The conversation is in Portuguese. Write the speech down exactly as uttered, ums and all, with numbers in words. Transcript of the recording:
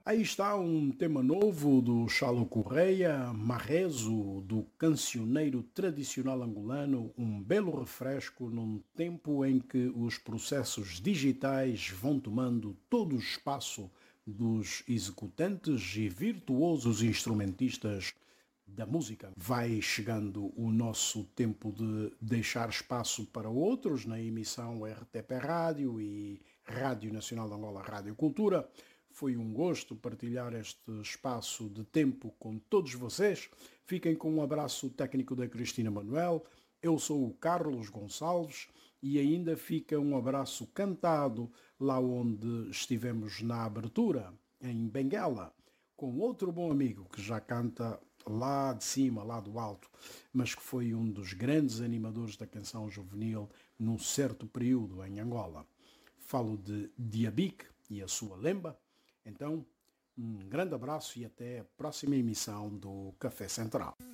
Aí está um tema novo do Chalo Correia, Marrezo, do cancioneiro tradicional angolano, um belo refresco num tempo em que os processos digitais vão tomando todo o espaço dos executantes e virtuosos instrumentistas da música. Vai chegando o nosso tempo de deixar espaço para outros na emissão R T P Rádio e Rádio Nacional de Angola Rádio Cultura. Foi um gosto partilhar este espaço de tempo com todos vocês. Fiquem com um abraço técnico da Cristina Manuel. Eu sou o Carlos Gonçalves e ainda fica um abraço cantado lá onde estivemos na abertura, em Benguela, com outro bom amigo que já canta lá de cima, lá do alto, mas que foi um dos grandes animadores da canção juvenil num certo período em Angola. Falo de Diabique e a sua Lemba. Então, um grande abraço e até a próxima emissão do Café Central.